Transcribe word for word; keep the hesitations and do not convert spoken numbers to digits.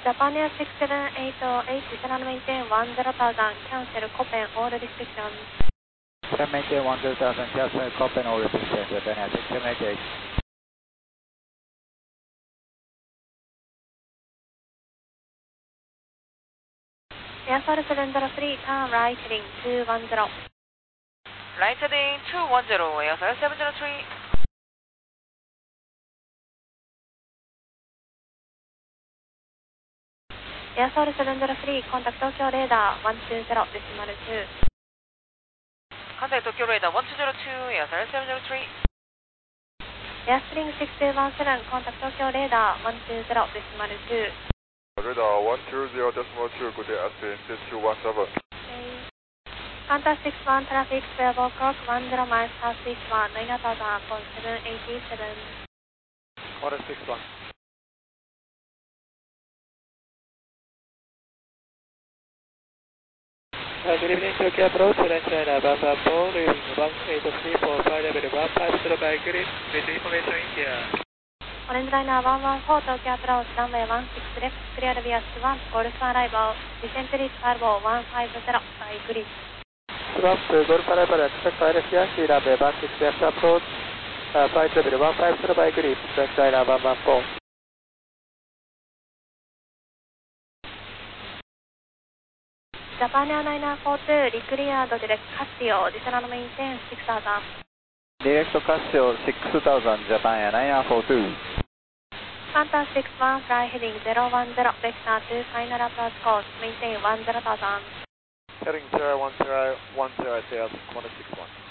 Japan Air six seven eight zero eight, Channel maintain one zero thousand, cancel Copen, all restrictions. Channel maintain one zero thousand, cancel Copen, all restrictions, Japan Air six seven eight eight. Airfare seven zero three, turn right heading two one zero. Right heading two one zero, Airfare seven zero three. Airfare seven zero three, contact Tokyo radar one two zero decimal two. Contact Tokyo radar one two zero two, Airfare seven zero three. Airstream six two one seven, contact Tokyo radar one two zero decimal two. Radar one two zero decimal two, good day, Airstream six two one seven. Okay. Contact six one traffic, twelve o'clock, one zero miles southeast one, nine thousand upon seven eighty-seven. Order six one. Uh, good evening, Tokyo approach, China China, Bamba four, leaving one eight three four five, level one five zero by grid, with information India. Orange Liner one one four, Tokyo approach, runway one six left, clear via one, Golf arrival, descent reach five oh one five zero by grid. Swap to Golf arrival, expect pilot Yankee, runway one six left approach, uh, flight level one five zero by grid, Orange Liner one one four. Japan Air nine four two, declared direct Casio, descent maintain six thousand. Direct Casio six thousand, Japan Air nine four two. Contact six one, fly heading zero one zero, vector two, final approach course, maintain one zero thousand. Heading zero one zero one zero, one six one.